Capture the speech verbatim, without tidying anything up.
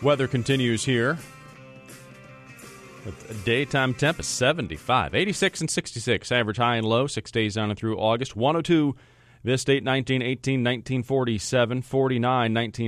Weather continues here. With a daytime temp of seventy-five, eighty-six and sixty-six, average high and low, six days on and through August. one oh two this date, nineteen eighteen, nineteen forty-seven, forty-nine, nineteen